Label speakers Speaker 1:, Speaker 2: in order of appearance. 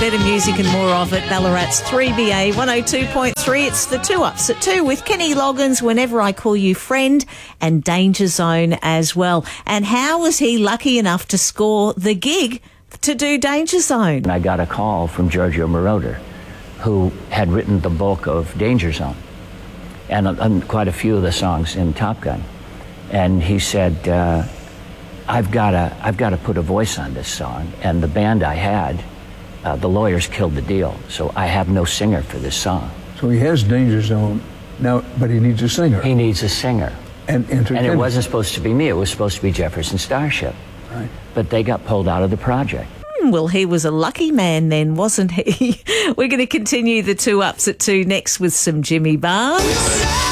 Speaker 1: Better music and more of it. Ballarat's 3BA 102.3. It's the 2 Ups at 2 with Kenny Loggins, Whenever I Call You Friend, and Danger Zone as well. And how was he lucky enough to score the gig to do Danger Zone?
Speaker 2: I got a call from Giorgio Moroder, who had written the bulk of Danger Zone and quite a few of the songs in Top Gun. And he said, I've got to put a voice on this song. And the band I had, the lawyers killed the deal, so I have no singer for this song.
Speaker 3: So he has Danger Zone now, but he needs a singer.
Speaker 2: He needs a singer.
Speaker 3: And
Speaker 2: it wasn't supposed to be me. It was supposed to be Jefferson Starship.
Speaker 3: Right.
Speaker 2: But they got pulled out of the project.
Speaker 1: Well, he was a lucky man then, wasn't he? We're going to continue the 2 Ups at 2 next with some Jimmy Barnes.